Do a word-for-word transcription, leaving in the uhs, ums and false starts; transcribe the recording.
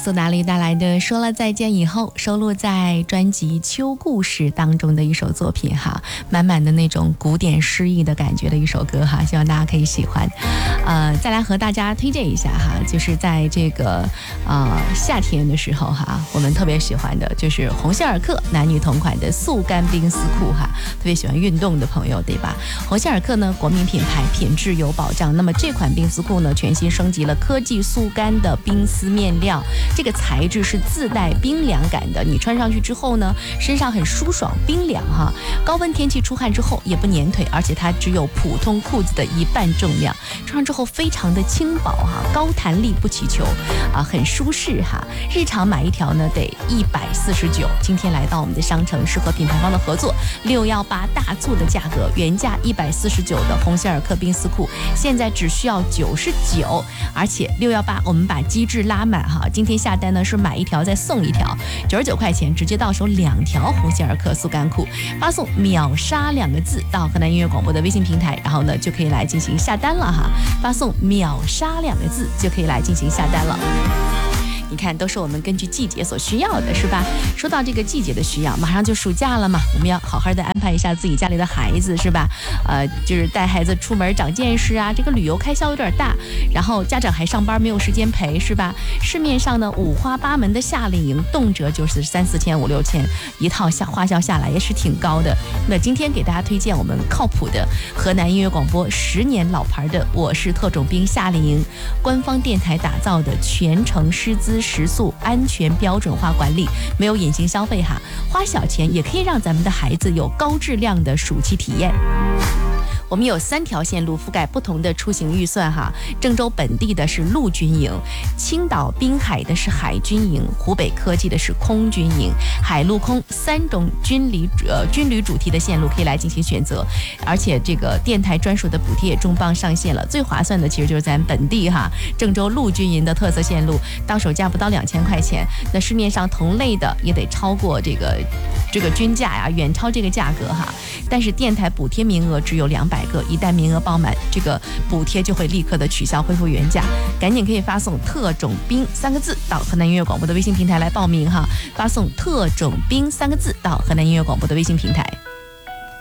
苏打绿带来的《说了再见以后》，收录在专辑《秋故事》当中的一首作品哈，满满的那种古典诗意的感觉的一首歌哈，希望大家可以喜欢。呃，再来和大家推荐一下哈，就是在这个呃夏天的时候哈，我们特别喜欢的就是鸿星尔克男女同款的速干冰丝裤哈，特别喜欢运动的朋友对吧？鸿星尔克呢，国民品牌，品质有保障。那么这款冰丝裤呢，全新升级了科技速干的冰丝面料。这个材质是自带冰凉感的，你穿上去之后呢，身上很舒爽冰凉哈。高温天气出汗之后也不粘腿，而且它只有普通裤子的一半重量，穿上之后非常的轻薄哈，高弹力不祈求啊，很舒适哈。日常买一条呢得一百四十九，今天来到我们的商城，是和品牌方的合作，六一八大促的价格，原价一百四十九的鸿星尔克冰丝裤，现在只需要九十九，而且六一八我们把机制拉满哈。今天下单呢是买一条再送一条，九十九块钱直接到手两条鸿星尔克速干裤，发送秒杀两个字到河南音乐广播的微信平台，然后呢就可以来进行下单了哈，发送秒杀两个字就可以来进行下单了。你看，都是我们根据季节所需要的，是吧？说到这个季节的需要，马上就暑假了嘛，我们要好好的安排一下自己家里的孩子，是吧？呃，就是带孩子出门长见识啊，这个旅游开销有点大，然后家长还上班没有时间陪，是吧？市面上呢五花八门的夏令营，动辄就是三四千、五六千一套，下花销下来也是挺高的。那今天给大家推荐我们靠谱的河南音乐广播十年老牌的我是特种兵夏令营，官方电台打造的全程师资食宿安全标准化管理，没有隐形消费哈，花小钱也可以让咱们的孩子有高质量的暑期体验。我们有三条线路覆盖不同的出行预算哈，郑州本地的是陆军营，青岛滨海的是海军营，湖北科技的是空军营，海陆空三种军旅呃军旅主题的线路可以来进行选择，而且这个电台专属的补贴重磅上线了，最划算的其实就是咱本地哈郑州陆军营的特色线路，到手价不到两千块钱，那市面上同类的也得超过这个这个均价呀，远超这个价格哈，但是电台补贴名额只有两百个，一旦名额爆满，这个补贴就会立刻的取消，恢复原价。赶紧可以发送特种兵三个字到河南音乐广播的微信平台来报名哈，发送特种兵三个字到河南音乐广播的微信平台。